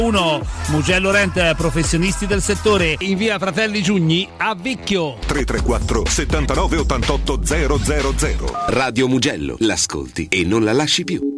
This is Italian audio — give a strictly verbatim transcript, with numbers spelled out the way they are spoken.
uno Mugello Rent, professionisti del settore, in via Fratelli Giugni a Vicchio. tre tre quattro settantanove ottantotto zero zero zero. Radio Mugello, l'ascolti e non la lasci più.